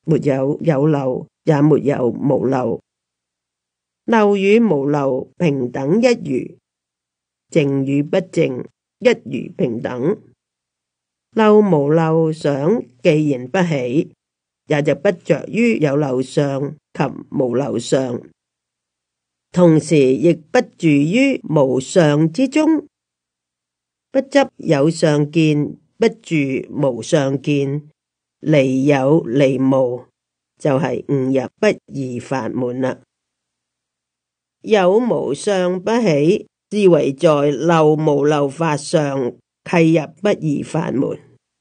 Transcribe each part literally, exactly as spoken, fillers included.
沒有有漏，也沒有無漏。漏與無漏平等一如，淨與不淨一如平等。漏無漏想既然不起，也就不着於有漏相及無漏相，同時亦不住於無相之中，不執有相見，不住無相見，離有離無，就係、是、悟入不二法門啦。有無相不起，是為在漏無漏法上契入不二法門。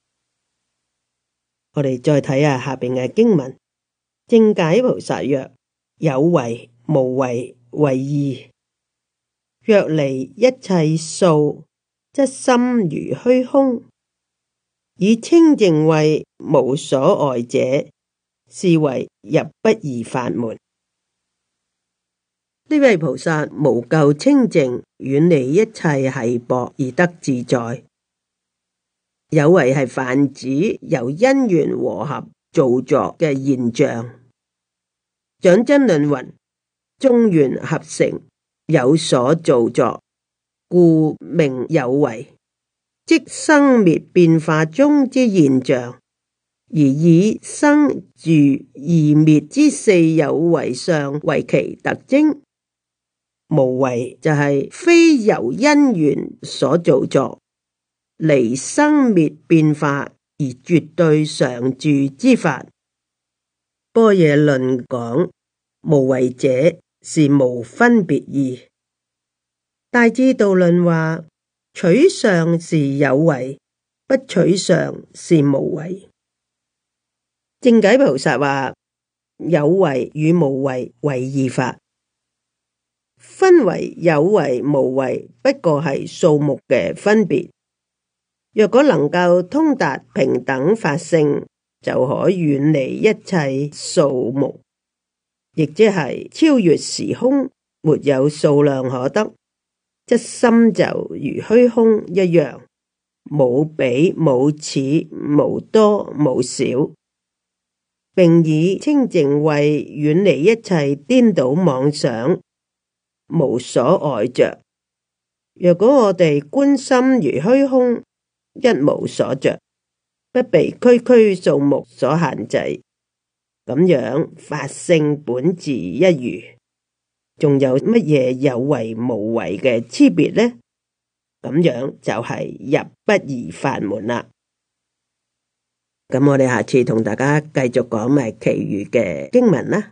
我哋再睇下下邊嘅經文，正解菩薩曰：有為無為為二，若離一切數，則心如虛空。以清淨慧無所礙者，是為入不二法門。呢位菩薩無垢清淨，遠離一切繫縛而得自在。有為係泛指由因緣和合造作嘅現象。掌真論云：眾緣合成，有所造作，故名有為，即生滅變化中之現象，而以生住異滅之四有為相為其特徵。無為就係非由因緣所造作，離生滅變化而絕對常住之法。般若論講無為者是無分別義。大智度論話取相是有為，不取相是無為。正解菩薩話有為與無為為二法，分為有為無為，不過係數目嘅分別。若果能夠通達平等法性，就可遠離一切數目，亦即係超越時空，沒有數量可得，則心就如虛空一樣，冇比冇此，無多冇少，並以清淨慧遠離一切顛倒妄想，無所礙着。若果我哋觀心如虛空，一無所着，不被區區數目所限制，咁樣法性本自一如，仲有乜嘢有為無為嘅區別呢？咁樣就係入不二法門啦。咁我哋下次同大家繼續講埋其餘嘅經文啦。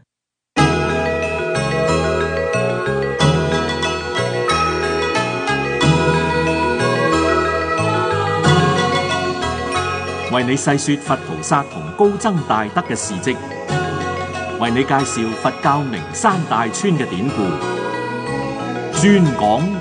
為你細說佛菩薩同高僧大德嘅事跡，為你介紹佛教名山大川嘅典故，專講